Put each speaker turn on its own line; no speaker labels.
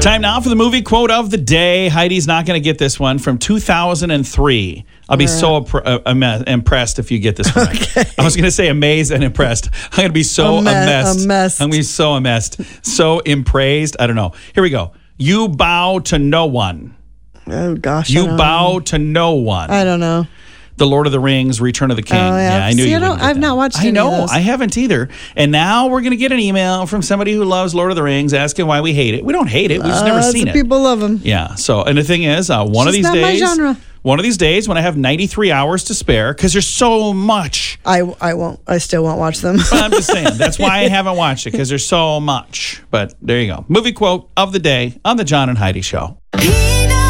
Time now for the movie quote of the day. Heidi's not going to get this one from 2003. I'll be so impressed if you get this one. Okay. I was going to say amazed and impressed. I'm going to be so amazed. I'm going to be so amazed. So impraised. I don't know. Here we go. You bow to no one.
Oh, gosh.
You bow to no one.
I don't know.
The Lord of the Rings, Return of the King.
Oh, yeah.
I knew you wouldn't get
I've
that.
not watched any
I know.
of those.
I haven't either. And now we're going to get an email from somebody who loves Lord of the Rings asking why we hate it. We don't hate it. We've just never seen it.
People love them.
Yeah. So, and the thing is, one of these days,
my genre.
One of these days when I have 93 hours to spare, because there's so much.
I won't. I still won't watch them.
But I'm just saying. That's why I haven't watched it, because there's so much. But there you go. Movie quote of the day on the John and Heidi Show.